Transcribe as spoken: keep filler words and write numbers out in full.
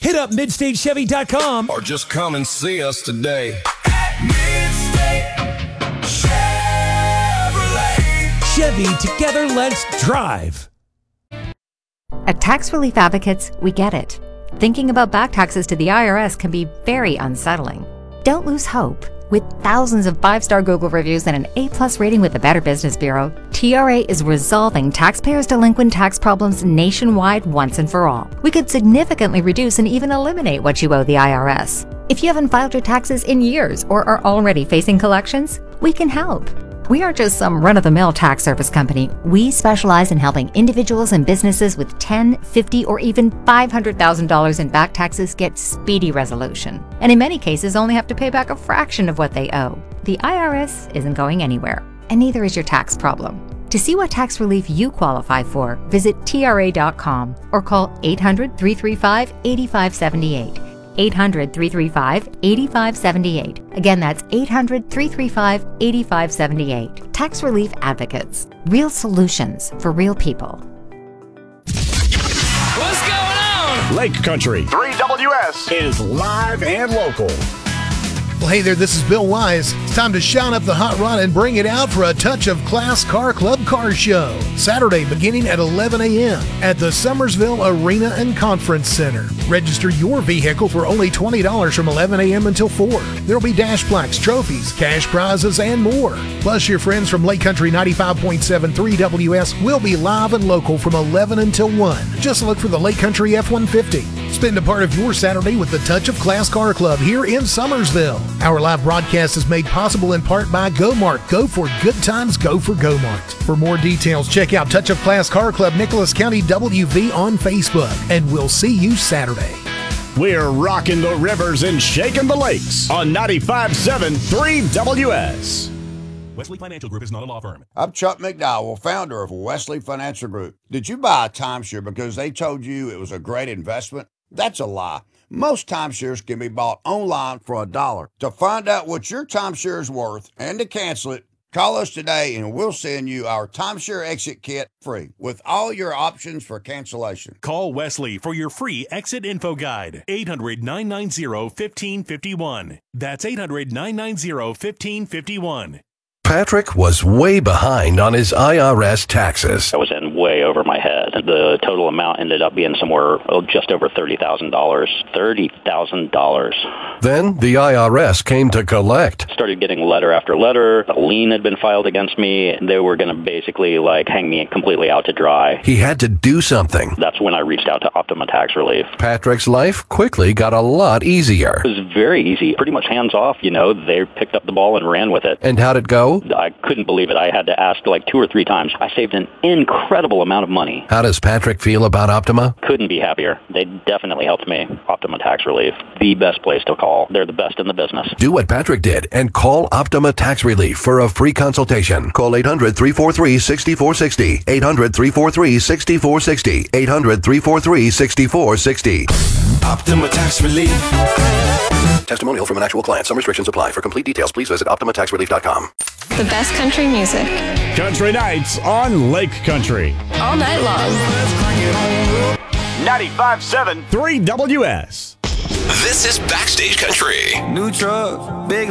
Hit up mid state chevy dot com or just come and see us today. Chevy, together, let's drive. At Tax Relief Advocates, we get it. Thinking about back taxes to the I R S can be very unsettling. Don't lose hope. With thousands of five-star Google reviews and an A-plus rating with the Better Business Bureau, T R A is resolving taxpayers' delinquent tax problems nationwide once and for all. We could significantly reduce and even eliminate what you owe the I R S. If you haven't filed your taxes in years or are already facing collections, we can help. We aren't just some run-of-the-mill tax service company. We specialize in helping individuals and businesses with ten, fifty, or even five hundred thousand dollars in back taxes get speedy resolution, and in many cases only have to pay back a fraction of what they owe. The I R S isn't going anywhere, and neither is your tax problem. To see what tax relief you qualify for, visit T R A dot com or call eight hundred, three three five, eight five seven eight. eight hundred, three three five, eight five seven eight. Again, that's eight hundred, three three five, eight five seven eight. Tax Relief Advocates. Real solutions for real people. What's going on? Lake Country three W S is live and local. Well, hey there, this is Bill Wise. It's time to shine up the hot rod and bring it out for a touch of Class Car Club Car Show. Saturday beginning at eleven a.m. at the Summersville Arena and Conference Center. Register your vehicle for only twenty dollars from eleven a.m. until four. There'll be dash plaques, trophies, cash prizes, and more. Plus, your friends from Lake Country ninety-five point seven three W S will be live and local from eleven until one. Just look for the Lake Country F one fifty. Spend a part of your Saturday with the touch of Class Car Club here in Summersville. Our live broadcast is made possible in part by GoMart. Go for good times, go for GoMart. For more details, check out Touch of Class Car Club Nicholas County W V on Facebook, and we'll see you Saturday. We're rocking the rivers and shaking the lakes on ninety-five point seven three W S. Wesley Financial Group is not a law firm. I'm Chuck McDowell, founder of Wesley Financial Group. Did you buy a timeshare because they told you it was a great investment? That's a lie. Most timeshares can be bought online for a dollar. To find out what your timeshare is worth and to cancel it, call us today and we'll send you our timeshare exit kit free with all your options for cancellation. Call Wesley for your free exit info guide. eight hundred, nine nine zero, one five five one. That's eight hundred, nine nine zero, one five five one. Patrick was way behind on his I R S taxes. I was in way over my head. The total amount ended up being somewhere oh, just over thirty thousand dollars. thirty thousand dollars. Then the I R S came to collect. Started getting letter after letter. A lien had been filed against me. They were going to basically like hang me completely out to dry. He had to do something. That's when I reached out to Optima Tax Relief. Patrick's life quickly got a lot easier. It was very easy. Pretty much hands off, you know. They picked up the ball and ran with it. And how'd it go? I couldn't believe it. I had to ask like two or three times. I saved an incredible amount of money. How does Patrick feel about Optima? Couldn't be happier. They definitely helped me. Optima Tax Relief, the best place to call. They're the best in the business. Do what Patrick did and call Optima Tax Relief for a free consultation. Call eight hundred, three four three, six four six zero. eight hundred, three four three, six four six zero. eight hundred, three four three, six four six zero. Optima Tax Relief. Testimonial from an actual client. Some restrictions apply. For complete details, please visit optima tax relief dot com. The best country music. Country Nights on Lake Country. All night long. ninety-five point seven three W S. This is Backstage Country. New truck, big